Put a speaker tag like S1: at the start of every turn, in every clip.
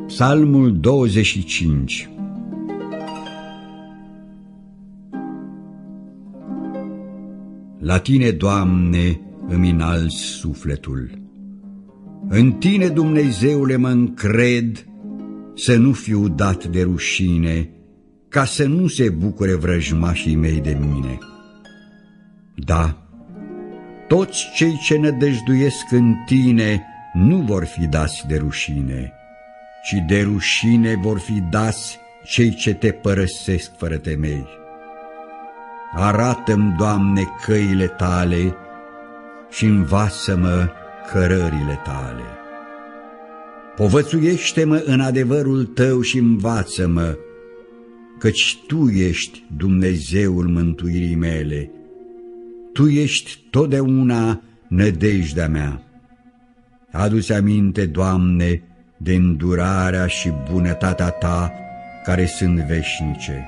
S1: Psalmul 25. La Tine, Doamne, îmi înalți sufletul. În Tine, Dumnezeule, mă încred, să nu fiu dat de rușine, ca să nu se bucure vrăjmașii mei de mine. Da, toți cei ce nădăjduiesc în Tine nu vor fi dați de rușine, ci de rușine vor fi dați cei ce Te părăsesc fără temei. Arată-mi, Doamne, căile Tale și învață-mă cărările Tale. Povățuiește-mă în adevărul Tău și învață-mă, căci Tu ești Dumnezeul mântuirii mele. Tu ești totdeauna nădejdea mea. Adu-ți aminte, Doamne, de îndurarea și bunătatea Ta, care sunt veșnice.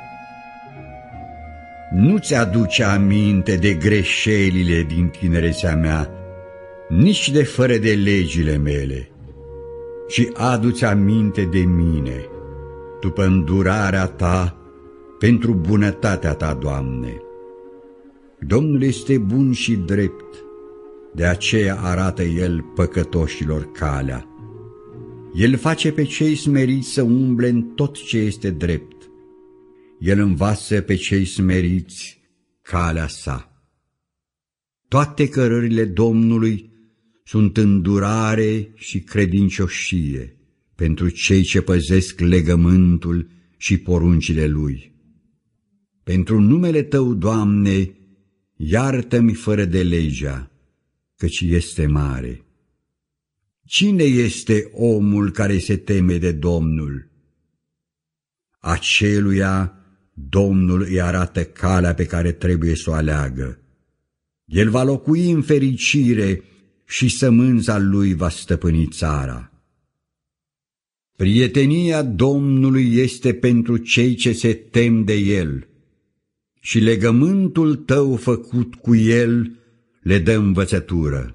S1: Nu-ți aduce aminte de greșelile din tinerețea mea, nici de fără de legile mele, ci adu-ți aminte de mine, după îndurarea Ta, pentru bunătatea Ta, Doamne. Domnul este bun și drept, de aceea arată El păcătoșilor calea. El face pe cei smeriți să umble în tot ce este drept. El învață pe cei smeriți calea Sa. Toate cărările Domnului sunt îndurare și credincioșie pentru cei ce păzesc legământul și poruncile Lui. Pentru numele Tău, Doamne, iartă-mi fără de legea, căci este mare. Cine este omul care se teme de Domnul? Aceluia Domnul îi arată calea pe care trebuie să o aleagă. El va locui în fericire și sămânța lui va stăpâni țara. Prietenia Domnului este pentru cei ce se tem de El și legământul Tău făcut cu El le dă învățătură.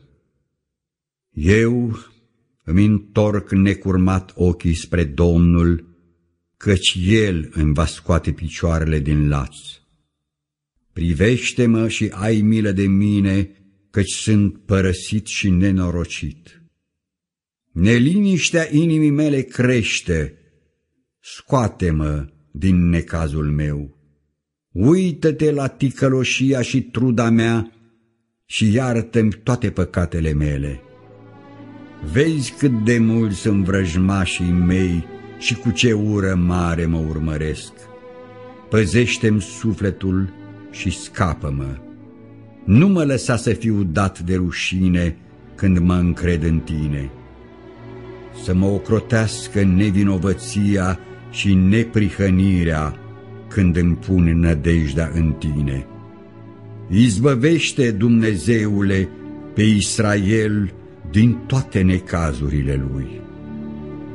S1: Eu îmi întorc necurmat ochii spre Domnul, căci El îmi va scoate picioarele din laț. Privește-mă și ai milă de mine, căci sunt părăsit și nenorocit. Neliniștea inimii mele crește, scoate-mă din necazul meu. Uită-te la ticăloșia și truda mea și iartă-mi toate păcatele mele. Vezi cât de mulți sunt vrăjmașii mei și cu ce ură mare mă urmăresc. Păzește-mi sufletul și scapă-mă. Nu mă lăsa să fiu dat de rușine când mă încred în Tine. Să mă ocrotească nevinovăția și neprihănirea când îmi pun nădejdea în Tine. Izbăvește, Dumnezeule, pe Israel din toate necazurile lui.